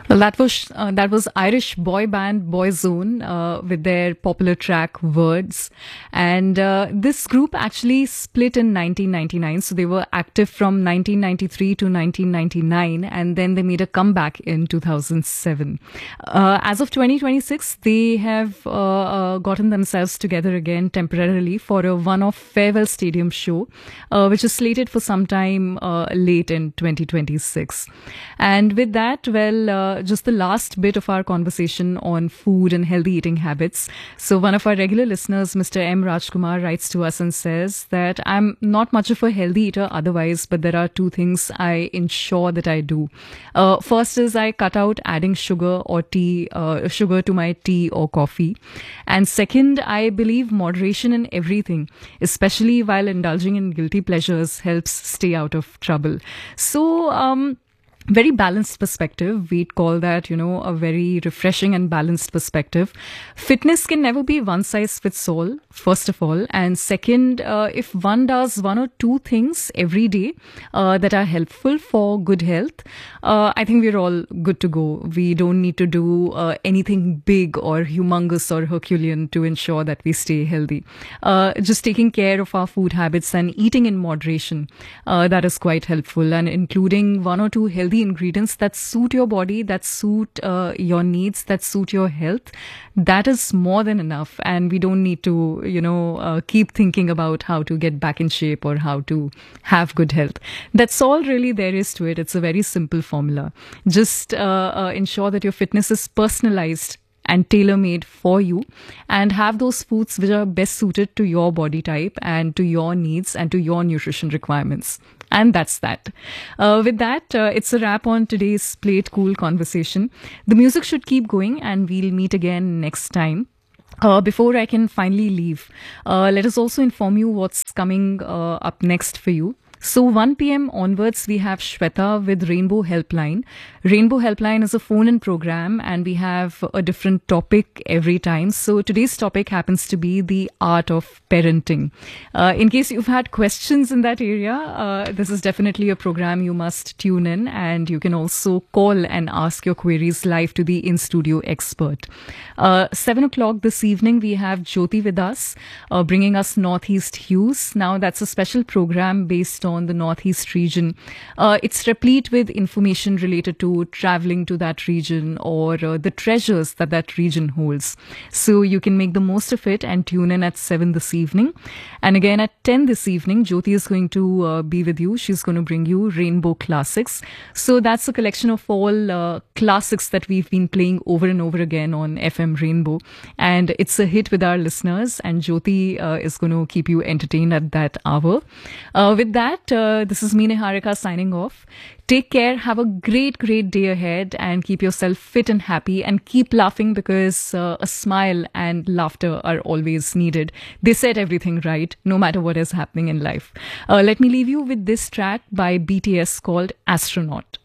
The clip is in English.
Well, that was Irish boy band Boyzone with their popular track "Words," and this group actually split in 1999. So they were active from 1993 to 1999, and then they made a comeback in 2007. As of 2026, they have gotten themselves together again temporarily for a one-off farewell stadium show, which is slated for sometime late in 2026. And with that, just the last bit of our conversation on food and healthy eating habits. So, one of our regular listeners, Mr. M. Rajkumar, writes to us and says that I'm not much of a healthy eater otherwise, but there are two things I ensure that I do. First is I cut out adding sugar to my tea or coffee. And second, I believe moderation in everything, especially while indulging in guilty pleasures, helps stay out of trouble. So, very balanced perspective. We'd call that, a very refreshing and balanced perspective. Fitness can never be one size fits all, first of all. And second, if one does one or two things every day that are helpful for good health, I think we're all good to go. We don't need to do anything big or humongous or Herculean to ensure that we stay healthy. Just taking care of our food habits and eating in moderation, that is quite helpful, and including one or two healthy ingredients that suit your body, that suit your needs, that suit your health, that is more than enough. And we don't need to, keep thinking about how to get back in shape or how to have good health. That's all really there is to it. It's a very simple formula. Just ensure that your fitness is personalized and tailor-made for you, and have those foods which are best suited to your body type and to your needs and to your nutrition requirements. And that's that. With that, it's a wrap on today's Play It Cool conversation. The music should keep going, and we'll meet again next time. Before I can finally leave, let us also inform you what's coming up next for you. So 1 p.m. onwards, we have Shweta with Rainbow Helpline. Rainbow Helpline is a phone-in program, and we have a different topic every time. So today's topic happens to be the art of parenting. In case you've had questions in that area, this is definitely a program you must tune in, and you can also call and ask your queries live to the in-studio expert. 7 o'clock this evening, we have Jyoti with us, bringing us Northeast Hues. Now, that's a special program based on the Northeast region. It's replete with information related to traveling to that region or the treasures that that region holds. So you can make the most of it and tune in at 7 this evening. And again at 10 this evening, Jyoti is going to be with you. She's going to bring you Rainbow Classics. So that's a collection of all classics that we've been playing over and over again on FM Rainbow. And it's a hit with our listeners, and Jyoti is going to keep you entertained at that hour. With that, this is me, Niharika, signing off. Take care, have a great day ahead, and keep yourself fit and happy, and keep laughing, because a smile and laughter are always needed. They said everything right, no matter what is happening in life. Let me leave you with this track by BTS called Astronaut.